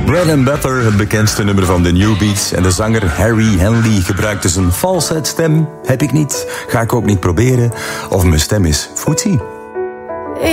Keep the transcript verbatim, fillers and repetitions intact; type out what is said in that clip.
Bread and Butter, het bekendste nummer van de New Beats. En de zanger Harry Henley gebruikt dus een falsetstem. Heb ik niet, ga ik ook niet proberen. Of mijn stem is foetsie.